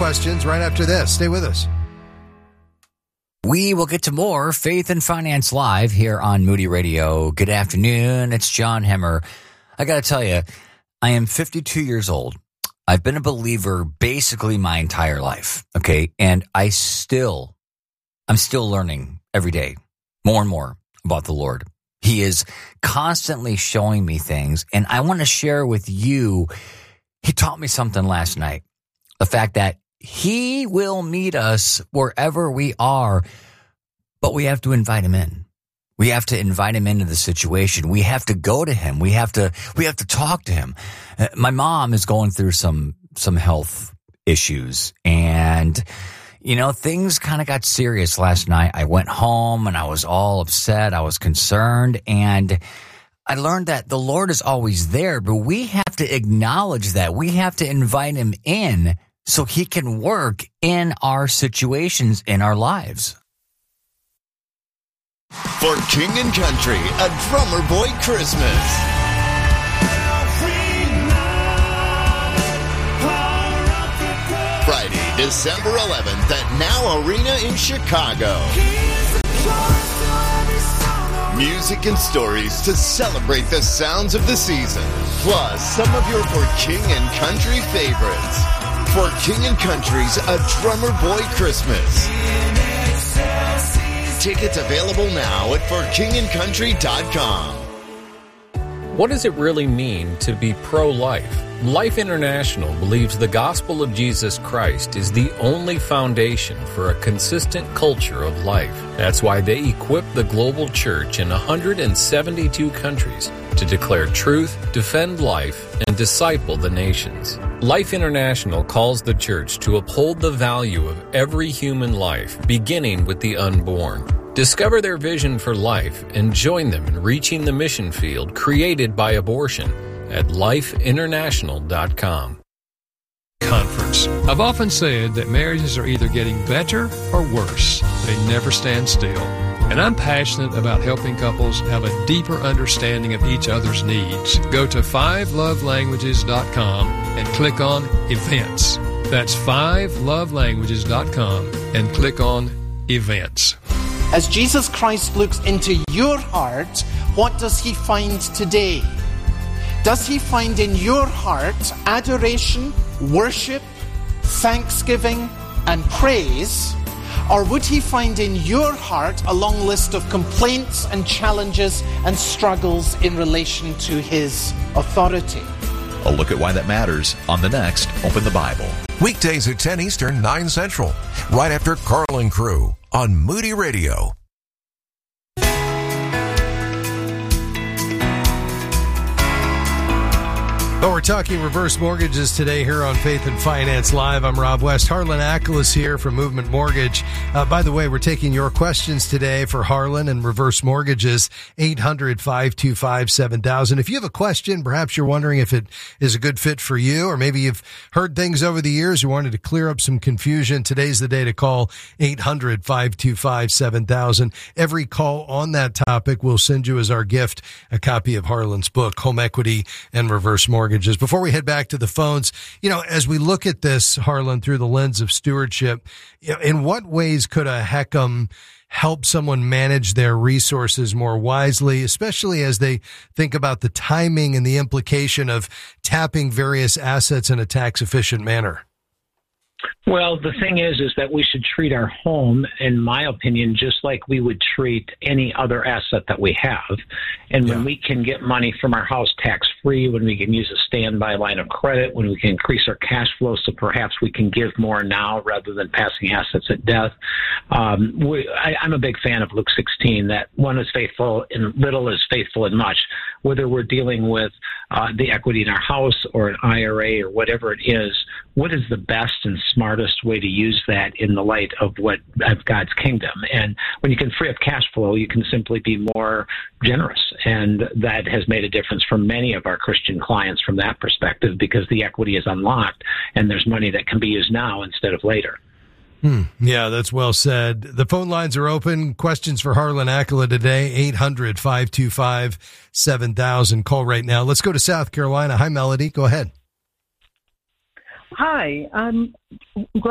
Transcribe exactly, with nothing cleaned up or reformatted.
questions right after this. Stay with us. We will get to more Faith and Finance Live here on Moody Radio. Good afternoon. It's John Hemmer. I got to tell you, I am fifty-two years old. I've been a believer basically my entire life. Okay. And I still, I'm still learning every day more and more about the Lord. He is constantly showing me things. And I want to share with you, he taught me something last night. The fact that He will meet us wherever we are, but we have to invite him in. We have to invite him into the situation. We have to go to him. We have to, we have to talk to him. Uh, my mom is going through some, some health issues, and, you know, things kind of got serious last night. I went home and I was all upset. I was concerned, and I learned that the Lord is always there, but we have to acknowledge that. We have to invite him in so he can work in our situations, in our lives. For King and Country, a Drummer Boy Christmas. Friday, December eleventh at Now Arena in Chicago. Music and stories to celebrate the sounds of the season, plus some of your For King and Country favorites. For King and Country's A Drummer Boy Christmas. Tickets available now at for king and country dot com. What does it really mean to be pro-life? Life International believes the gospel of Jesus Christ is the only foundation for a consistent culture of life. That's why they equip the global church in one hundred seventy-two countries to declare truth, defend life, and disciple the nations. Life International calls the church to uphold the value of every human life, beginning with the unborn. Discover their vision for life and join them in reaching the mission field created by abortion at life international dot com. Conference. I've often said that marriages are either getting better or worse. They never stand still. And I'm passionate about helping couples have a deeper understanding of each other's needs. Go to five love languages dot com and click on Events. That's five love languages dot com and click on Events. As Jesus Christ looks into your heart, what does he find today? Does he find in your heart adoration, worship, thanksgiving, and praise? Or would he find in your heart a long list of complaints and challenges and struggles in relation to his authority? A look at why that matters on the next Open the Bible. Weekdays at ten Eastern, nine Central, right after Carl and Crew on Moody Radio. Well, we're talking reverse mortgages today here on Faith and Finance Live. I'm Rob West. Harlan Ackle is here from Movement Mortgage. Uh, by the way, we're taking your questions today for Harlan and reverse mortgages, eight hundred, five two five, seven thousand. If you have a question, perhaps you're wondering if it is a good fit for you, or maybe you've heard things over the years, you wanted to clear up some confusion, today's the day to call eight hundred, five two five, seven thousand. Every call on that topic will send you as our gift a copy of Harlan's book, Home Equity and Reverse Mortgage. Before we head back to the phones, you know, as we look at this, Harlan, through the lens of stewardship, in what ways could a HECM help someone manage their resources more wisely, especially as they think about the timing and the implication of tapping various assets in a tax-efficient manner? Well, the thing is, is that we should treat our home, in my opinion, just like we would treat any other asset that we have. And when yeah. we can get money from our house tax-free, when we can use a standby line of credit, when we can increase our cash flow so perhaps we can give more now rather than passing assets at death. Um, we, I, I'm a big fan of Luke sixteen, that one is faithful in little is faithful in much. Whether we're dealing with uh, the equity in our house or an I R A or whatever it is, what is the best and smartest way to use that in the light of what of God's kingdom? And when you can free up cash flow, you can simply be more generous. And that has made a difference for many of our Christian clients from that perspective, because the equity is unlocked and there's money that can be used now instead of later. Hmm. Yeah, that's well said. The phone lines are open. Questions for Harlan Ackle today, eight hundred, five two five, seven thousand. Call right now. Let's go to South Carolina. Hi, Melody. Go ahead. Hi. I'm glad